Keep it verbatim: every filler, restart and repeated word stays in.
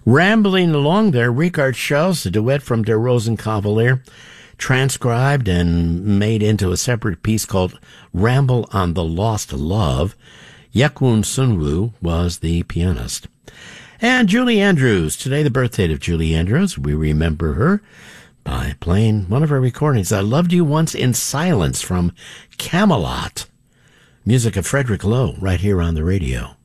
Rambling along there, Richard Strauss, a duet from Der Rosenkavalier, transcribed and made into a separate piece called Ramble on the Lost Love. Yekwun Sunwoo was the pianist. And Julie Andrews, today the birthday of Julie Andrews. We remember her by playing one of her recordings, I Loved You Once in Silence, from Camelot. Music of Frederick Lowe, right here on the radio.